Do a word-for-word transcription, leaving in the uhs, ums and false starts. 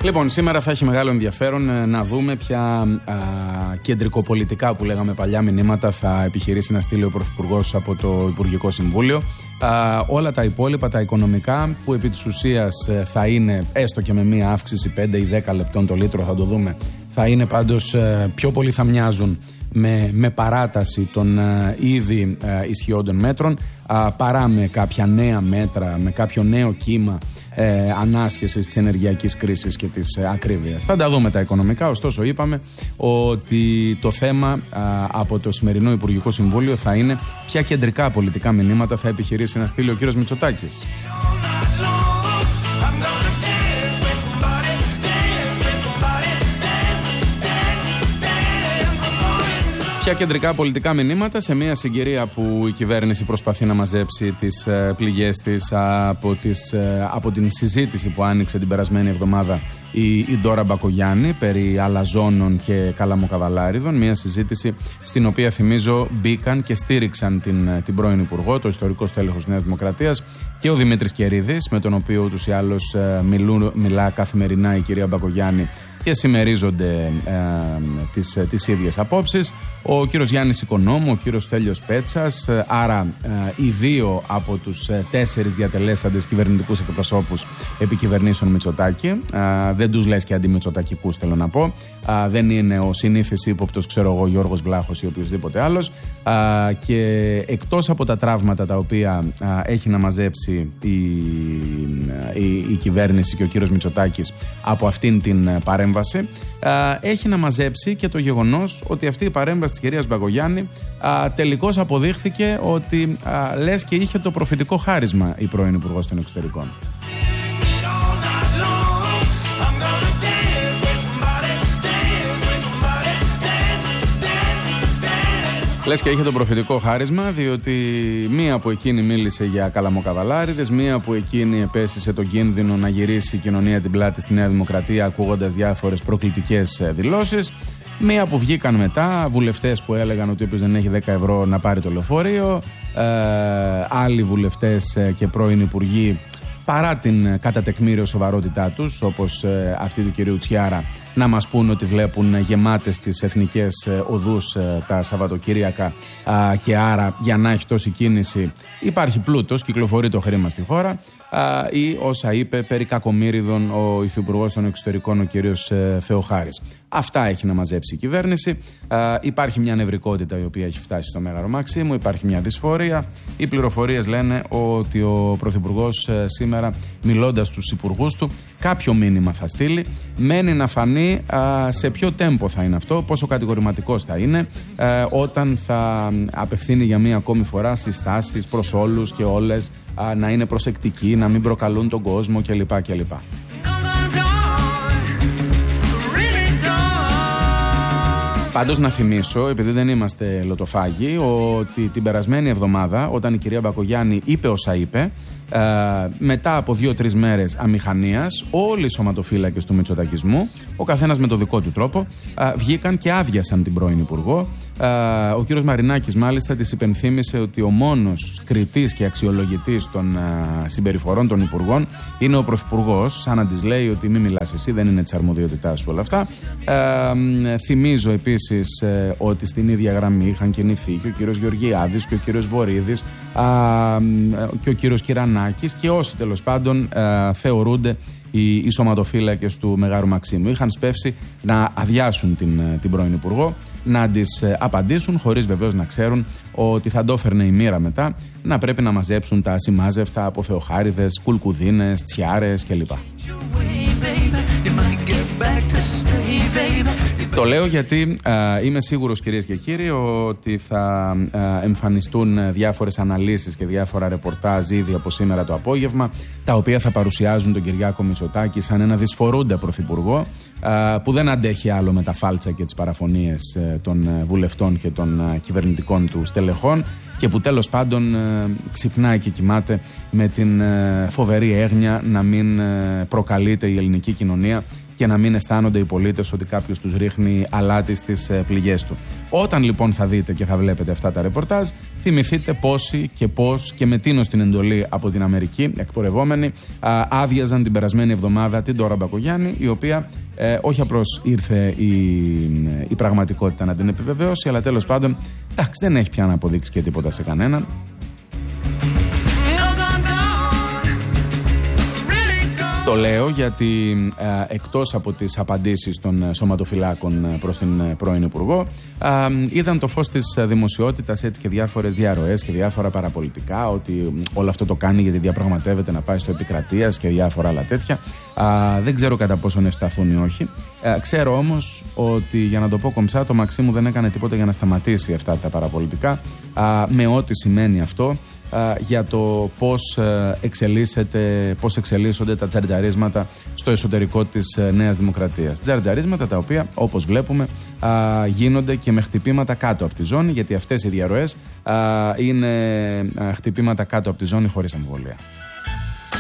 Λοιπόν, σήμερα θα έχει μεγάλο ενδιαφέρον να δούμε ποια α, κεντρικοπολιτικά που λέγαμε παλιά μηνύματα θα επιχειρήσει να στείλει ο Πρωθυπουργός από το Υπουργικό Συμβούλιο. Α, όλα τα υπόλοιπα, τα οικονομικά, που επί της ουσίας θα είναι έστω και με μία αύξηση πέντε ή δέκα λεπτών το λίτρο, θα το δούμε, θα είναι πάντως πιο πολύ θα μοιάζουν με, με παράταση των α, ήδη α, ισχυόντων μέτρων α, παρά με κάποια νέα μέτρα, με κάποιο νέο κύμα Ε, ανάσχεσης της ενεργειακής κρίσης και της ε, ακρίβειας. Θα τα δούμε τα οικονομικά, ωστόσο είπαμε ότι το θέμα α, από το σημερινό Υπουργικό Συμβούλιο θα είναι ποια κεντρικά πολιτικά μηνύματα θα επιχειρήσει να στείλει ο κύριος Μητσοτάκης. Ποια κεντρικά πολιτικά μηνύματα σε μια συγκυρία που η κυβέρνηση προσπαθεί να μαζέψει τις ε, πληγές της από, τις, ε, από την συζήτηση που άνοιξε την περασμένη εβδομάδα η, η Ντόρα Μπακογιάννη περί αλαζόνων και καλαμοκαβαλάριδων. Μια συζήτηση στην οποία, θυμίζω, μπήκαν και στήριξαν την, την πρώην Υπουργό, το ιστορικό στέλεχος Νέας Δημοκρατίας, και ο Δημήτρης Κερίδης, με τον οποίο ούτως ή άλλως ε, μιλούν, μιλά καθημερινά η κυρία Μπακογιάννη και συμμερίζονται ε, τις, τις ίδιες απόψεις. Ο κύριος Γιάννης Οικονόμου, ο κύριος Στέλιος Πέτσας, ε, άρα ε, οι δύο από τους ε, τέσσερις διατελέσαντες κυβερνητικούς εκπροσώπους επί κυβερνήσεων Μητσοτάκη. Ε, δεν τους λες και αντιμητσοτακικούς, θέλω να πω. Ε, δεν είναι ο συνήθις ύποπτος, ξέρω εγώ, Γιώργος Βλάχος ή οποιοδήποτε άλλος. Ε, και εκτός από τα τραύματα τα οποία ε, έχει να μαζέψει η, η, η κυβέρνηση και ο κύριος Μητσοτάκης από αυτήν την παρέμβαση, έχει να μαζέψει και το γεγονός ότι αυτή η παρέμβαση της κυρίας Μπακογιάννη τελικώς αποδείχθηκε ότι λες και είχε το προφητικό χάρισμα η πρώην Υπουργός των Εξωτερικών. Λες και είχε το προφητικό χάρισμα, διότι μία που εκείνη μίλησε για καλαμοκαβαλάριδες, μία που εκείνη επέσησε τον κίνδυνο να γυρίσει η κοινωνία την πλάτη στη Νέα Δημοκρατία ακούγοντας διάφορες προκλητικές δηλώσεις, μία που βγήκαν μετά βουλευτές που έλεγαν ότι όποιος δεν έχει δέκα ευρώ να πάρει το λεωφορείο, ε, άλλοι βουλευτές και πρώην υπουργοί, παρά την κατά τεκμήριο σοβαρότητά τους, όπως ε, αυτή του κυρίου Τσιάρα, να μας πούν ότι βλέπουν γεμάτες τις εθνικές οδούς τα Σαββατοκύριακα και άρα για να έχει τόση κίνηση υπάρχει πλούτος, κυκλοφορεί το χρήμα στη χώρα, ή όσα είπε περί κακομοίριδων ο υφυπουργός των Εξωτερικών, ο κύριος Θεοχάρης. Αυτά έχει να μαζέψει η κυβέρνηση. Υπάρχει μια νευρικότητα η οποία έχει φτάσει στο Μέγαρο Μαξίμου, υπάρχει μια δυσφορία. Οι πληροφορίες λένε ότι ο Πρωθυπουργός σήμερα, μιλώντας στους υπουργούς του, κάποιο μήνυμα θα στείλει. Μένει να φανεί α, σε ποιο τέμπο θα είναι αυτό, πόσο κατηγορηματικός θα είναι, α, όταν θα απευθύνει για μία ακόμη φορά συστάσεις προς όλους και όλες, α, να είναι προσεκτικοί, να μην προκαλούν τον κόσμο κλπ. κλπ. Πάντως να θυμίσω, επειδή δεν είμαστε λοτοφάγοι, ότι την περασμένη εβδομάδα, όταν η κυρία Μπακογιάννη είπε όσα είπε, ε, μετά από δύο-τρεις μέρες αμηχανίας, όλοι οι σωματοφύλακες του μητσοτακισμού, ο καθένας με το δικό του τρόπο, ε, βγήκαν και άδειασαν την πρώην Υπουργό. Ε, ο κύριος Μαρινάκης μάλιστα της υπενθύμησε ότι ο μόνος κριτής και αξιολογητής των ε, συμπεριφορών των Υπουργών είναι ο Πρωθυπουργός, σαν να της λέει ότι μην μιλάς εσύ, δεν είναι της αρμοδιότητάς σου όλα αυτά. Ε, θυμίζω επίσης Ε, ότι στην ίδια γραμμή είχαν κινηθεί και ο κύριος Γεωργιάδης και ο κύριος Βορίδης α, και ο κύριος Κυρανάκης και όσοι τέλος πάντων α, θεωρούνται οι, οι σωματοφύλακες του Μεγάρου Μαξίμου. Είχαν σπεύσει να αδειάσουν την, την πρώην Υπουργό, να της απαντήσουν χωρίς βεβαίως να ξέρουν ότι θα το έφερνε η μοίρα μετά να πρέπει να μαζέψουν τα ασημάζευτα από Θεοχάριδες, Κουλκουδίνες, Τσιάρες κλπ. Το λέω γιατί α, είμαι σίγουρος, κυρίες και κύριοι, ότι θα α, εμφανιστούν διάφορες αναλύσεις και διάφορα ρεπορτάζ ήδη από σήμερα το απόγευμα, τα οποία θα παρουσιάζουν τον Κυριάκο Μητσοτάκη σαν ένα δυσφορούντα πρωθυπουργό, α, που δεν αντέχει άλλο με τα φάλτσα και τις παραφωνίες α, των βουλευτών και των α, κυβερνητικών του στελεχών και που τέλος πάντων α, ξυπνάει και κοιμάται με την α, φοβερή έγνοια να μην α, προκαλείται η ελληνική κοινωνία και να μην αισθάνονται οι πολίτες ότι κάποιος τους ρίχνει αλάτι στις πληγές του. Όταν λοιπόν θα δείτε και θα βλέπετε αυτά τα ρεπορτάζ, θυμηθείτε πόσοι και πώς και με τίνος την εντολή από την Αμερική εκπορευόμενοι α, άδειαζαν την περασμένη εβδομάδα την Ντόρα Μπακογιάννη, η οποία ε, όχι απλώς ήρθε η, η πραγματικότητα να την επιβεβαιώσει, αλλά τέλος πάντων εντάξει, δεν έχει πια να αποδείξει και τίποτα σε κανέναν. Το λέω γιατί ε, εκτός από τις απαντήσεις των σωματοφυλάκων προς την πρώην Υπουργό, ε, είδαν το φως της δημοσιότητας έτσι και διάφορες διαρροές και διάφορα παραπολιτικά, ότι όλο αυτό το κάνει γιατί διαπραγματεύεται να πάει στο επικρατείας και διάφορα άλλα τέτοια. Ε, δεν ξέρω κατά πόσον ευσταθούν ή όχι. Ε, ξέρω όμως ότι, για να το πω κομψά, το Μαξίμου δεν έκανε τίποτα για να σταματήσει αυτά τα παραπολιτικά, ε, με ό,τι σημαίνει αυτό για το πώς, εξελίσσεται, πώς εξελίσσονται τα τζαρτζαρίσματα στο εσωτερικό της Νέας Δημοκρατίας. Τζαρτζαρίσματα τα οποία, όπως βλέπουμε, γίνονται και με χτυπήματα κάτω από τη ζώνη, γιατί αυτές οι διαρροές είναι χτυπήματα κάτω από τη ζώνη χωρίς αμφιβολία.